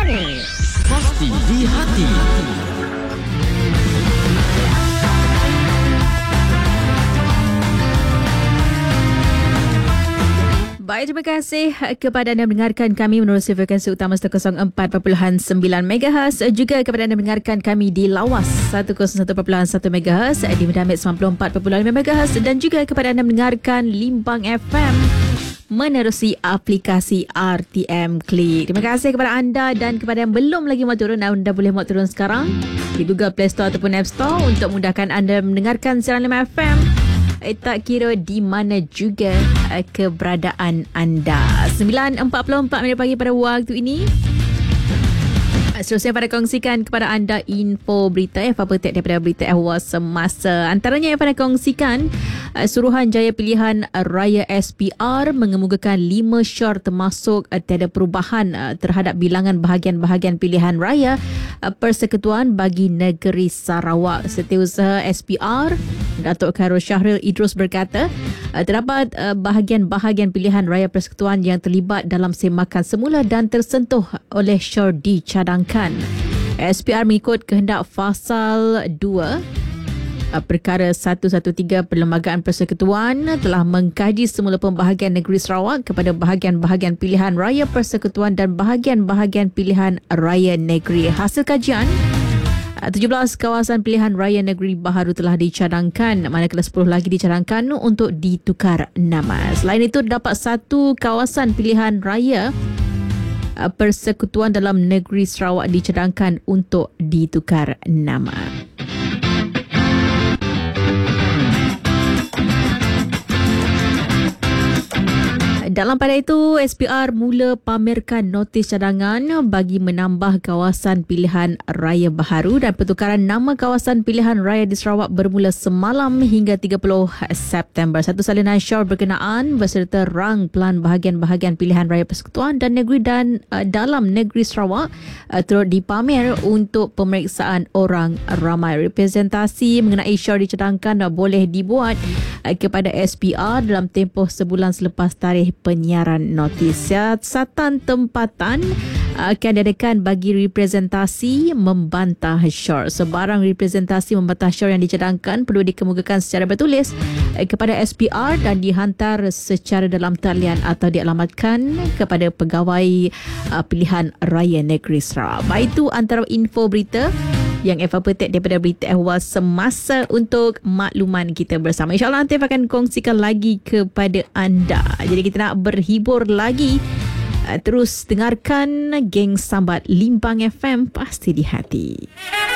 Pasti di hati. Baik, terima kasih kepada anda mendengarkan kami menerusi frekuensi utama 104.9 MHz, juga kepada anda mendengarkan kami di Lawas 101.1 MHz, di Medamit 94.5 MHz, dan juga kepada anda mendengarkan Limbang FM menerusi aplikasi RTM Klik. Terima kasih kepada anda, dan kepada yang belum lagi mahu turun, anda boleh mahu turun sekarang di Google Play Store ataupun App Store untuk mudahkan anda mendengarkan siaran Limbang FM. Tak kira di mana juga keberadaan anda. 9.44 minit pagi pada waktu ini. Seterusnya pada kongsikan kepada anda info berita apa tiap daripada berita ehwal semasa. Antaranya yang pada kongsikan, Suruhanjaya Pilihan Raya SPR mengemukakan 5 syarat termasuk tiada perubahan terhadap bilangan bahagian-bahagian pilihan raya Persekutuan bagi Negeri Sarawak. Setiausaha SPR Datuk Khairul Syahril Idrus berkata, terdapat bahagian-bahagian pilihan raya persekutuan yang terlibat dalam semakan semula dan tersentuh oleh syur dicadangkan. SPR mengikut kehendak Fasal 2 Perkara 113 Perlembagaan Persekutuan telah mengkaji semula pembahagian negeri Sarawak kepada bahagian-bahagian pilihan raya persekutuan dan bahagian-bahagian pilihan raya negeri. Hasil kajian, 17 kawasan pilihan raya negeri baharu telah dicadangkan, manakala 10 lagi dicadangkan untuk ditukar nama. Selain itu, terdapat 1 kawasan pilihan raya persekutuan dalam negeri Sarawak dicadangkan untuk ditukar nama. Dalam pada itu, SPR mula pamerkan notis cadangan bagi menambah kawasan pilihan raya baharu, dan pertukaran nama kawasan pilihan raya di Sarawak bermula semalam hingga 30 September. Satu salinan syaur berkenaan beserta rang pelan bahagian-bahagian pilihan raya persekutuan dan negeri dan dalam negeri Sarawak turut dipamer untuk pemeriksaan orang ramai. Representasi mengenai syaur dicadangkan boleh dibuat kepada SPR dalam tempoh sebulan selepas tarikh penyiaran notis. Siasatan tempatan akan diadakan bagi representasi membantah syaur. Sebarang representasi membantah syaur yang dicadangkan perlu dikemukakan secara bertulis kepada SPR dan dihantar secara dalam talian atau dialamatkan kepada pegawai pilihan raya negeri Sarawak. Baik, itu antara info berita yang petik daripada berita ehwal semasa untuk makluman kita bersama. InsyaAllah nanti akan kongsikan lagi kepada anda. Jadi kita nak berhibur lagi. Terus dengarkan Geng Sambat Limbang FM, pasti di hati.